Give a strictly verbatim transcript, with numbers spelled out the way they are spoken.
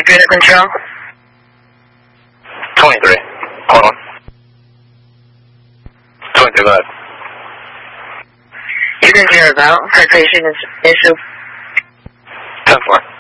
Computer control. twenty-three. Hold on. twenty-three, go ahead. You can hear about hydration issue. ten four.